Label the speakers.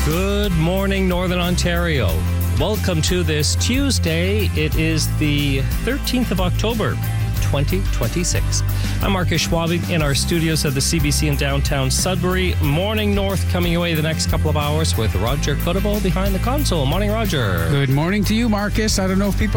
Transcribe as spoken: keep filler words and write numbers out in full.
Speaker 1: Good morning, Northern Ontario. Welcome to this Tuesday. It is the thirteenth of October, twenty twenty-six. I'm Marcus Schwabing in our studios at the C B C in downtown Sudbury. Morning North coming away the next couple of hours with Roger Cuddible behind the console. Morning, Roger.
Speaker 2: Good morning to you, Marcus. I don't know if people